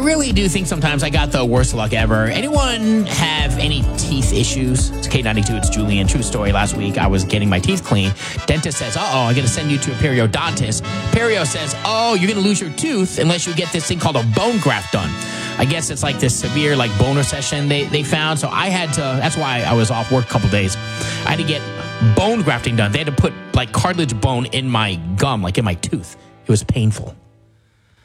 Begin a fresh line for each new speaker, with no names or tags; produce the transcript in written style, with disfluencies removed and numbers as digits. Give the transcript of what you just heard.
really do think sometimes I got the worst luck ever. Anyone have any teeth issues? It's K92, it's Julian. True story. Last week, I was getting my teeth cleaned. Dentist says, I got to send you to a periodontist. Perio says, you're going to lose your tooth unless you get this thing called a bone graft done. I guess it's like this severe bone recession they found. So I had to, that's why I was off work a couple days. I had to get bone grafting done. They had to put cartilage bone in my gum, in my tooth. It was painful.